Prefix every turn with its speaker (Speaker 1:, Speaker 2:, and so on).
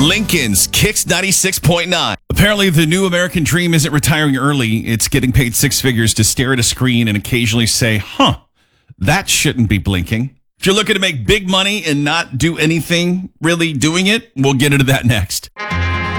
Speaker 1: Lincoln's Kicks 96.9. Apparently, the new American dream isn't retiring early. It's getting paid six figures to stare at a screen and occasionally say, that shouldn't be blinking. If you're looking to make big money and not do anything really doing it, we'll get into that next.